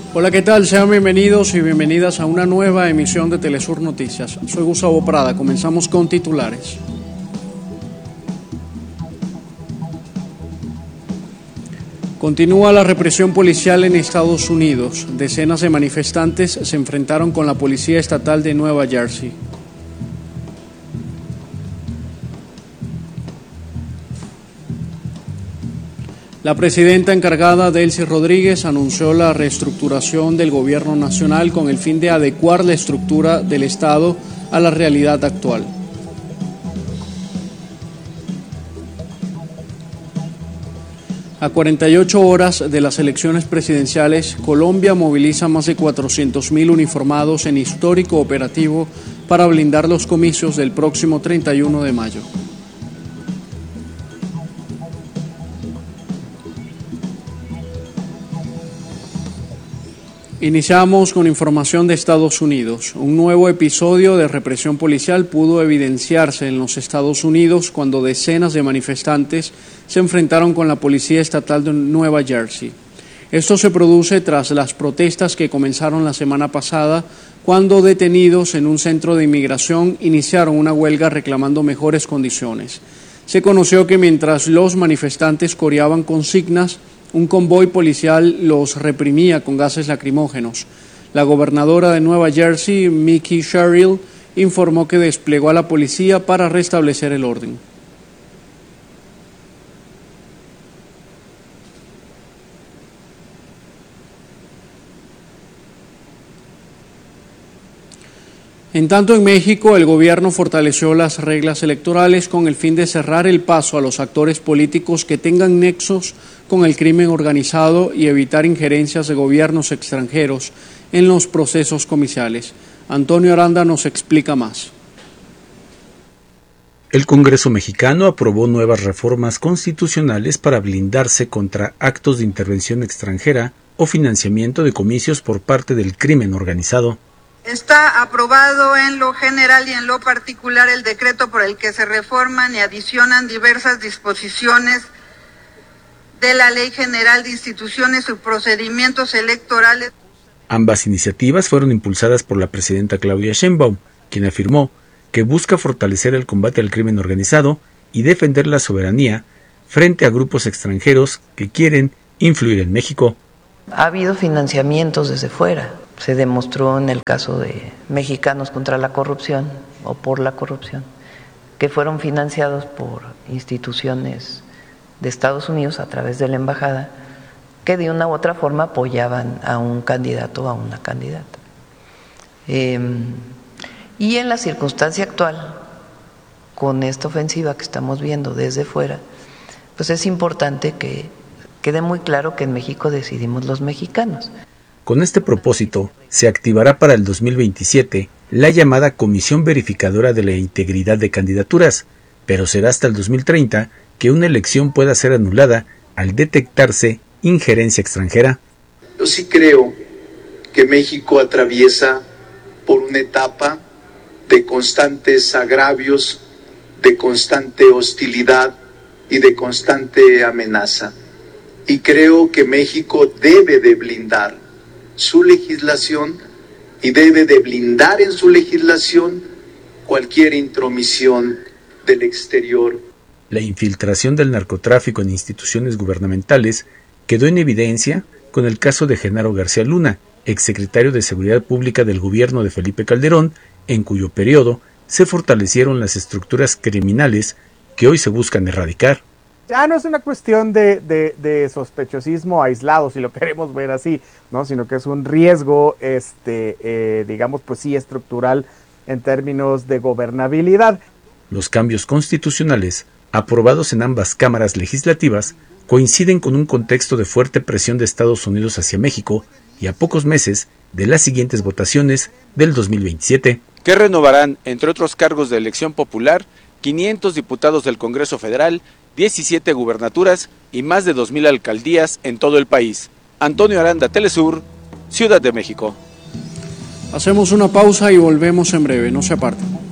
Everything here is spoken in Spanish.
Hola, ¿qué tal? Sean bienvenidos y bienvenidas a una nueva emisión de Telesur Noticias. Soy Gustavo Prada, comenzamos con titulares. Continúa la represión policial en Estados Unidos. Decenas de manifestantes se enfrentaron con la policía estatal de Nueva Jersey. La presidenta encargada, Delcy Rodríguez, anunció la reestructuración del gobierno nacional con el fin de adecuar la estructura del Estado a la realidad actual. A 48 horas de las elecciones presidenciales, Colombia moviliza más de 400.000 uniformados en histórico operativo para blindar los comicios del próximo 31 de mayo. Iniciamos con información de Estados Unidos. Un nuevo episodio de represión policial pudo evidenciarse en los Estados Unidos cuando decenas de manifestantes se enfrentaron con la policía estatal de Nueva Jersey. Esto se produce tras las protestas que comenzaron la semana pasada, cuando detenidos en un centro de inmigración iniciaron una huelga reclamando mejores condiciones. Se conoció que mientras los manifestantes coreaban consignas, un convoy policial los reprimía con gases lacrimógenos. La gobernadora de Nueva Jersey, Mickey Sherrill, informó que desplegó a la policía para restablecer el orden. En tanto, en México, el gobierno fortaleció las reglas electorales con el fin de cerrar el paso a los actores políticos que tengan nexos con el crimen organizado y evitar injerencias de gobiernos extranjeros en los procesos comiciales. Antonio Aranda nos explica más. El Congreso mexicano aprobó nuevas reformas constitucionales para blindarse contra actos de intervención extranjera o financiamiento de comicios por parte del crimen organizado. Está aprobado en lo general y en lo particular el decreto por el que se reforman y adicionan diversas disposiciones de la Ley General de Instituciones y Procedimientos Electorales. Ambas iniciativas fueron impulsadas por la presidenta Claudia Sheinbaum, quien afirmó que busca fortalecer el combate al crimen organizado y defender la soberanía frente a grupos extranjeros que quieren influir en México. Ha habido financiamientos desde fuera. Se demostró en el caso de Mexicanos contra la Corrupción o por la corrupción, que fueron financiados por instituciones de Estados Unidos a través de la embajada, que de una u otra forma apoyaban a un candidato o a una candidata. Y en la circunstancia actual, con esta ofensiva que estamos viendo desde fuera, pues es importante que quede muy claro que en México decidimos los mexicanos. Con este propósito, se activará para el 2027 la llamada Comisión Verificadora de la Integridad de Candidaturas, pero será hasta el 2030 que una elección pueda ser anulada al detectarse injerencia extranjera. Yo sí creo que México atraviesa por una etapa de constantes agravios, de constante hostilidad y de constante amenaza. Y creo que México debe de blindar su legislación y debe de blindar en su legislación cualquier intromisión del exterior. La infiltración del narcotráfico en instituciones gubernamentales quedó en evidencia con el caso de Genaro García Luna, exsecretario de Seguridad Pública del gobierno de Felipe Calderón, en cuyo periodo se fortalecieron las estructuras criminales que hoy se buscan erradicar. Ya no es una cuestión de sospechosismo aislado, si lo queremos ver así, ¿no? Sino que es un riesgo, digamos, pues sí, estructural en términos de gobernabilidad. Los cambios constitucionales, aprobados en ambas cámaras legislativas, coinciden con un contexto de fuerte presión de Estados Unidos hacia México y a pocos meses de las siguientes votaciones del 2027. Que renovarán, entre otros cargos de elección popular, 500 diputados del Congreso Federal, 17 gubernaturas y más de 2,000 alcaldías en todo el país. Antonio Aranda, Telesur, Ciudad de México. Hacemos una pausa y volvemos en breve, no se aparten.